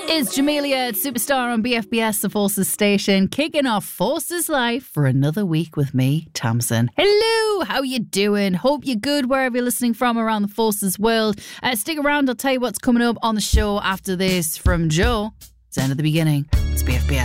Is Jamelia at Superstar on BFBS, the Forces station, kicking off Forces Life for another week with me, Tamsin. Hello, how you doing? Hope you're good wherever you're listening from around the Forces world. Stick around, I'll tell you what's coming up on the show after this from Joe. It's the end of the beginning. It's BFBS.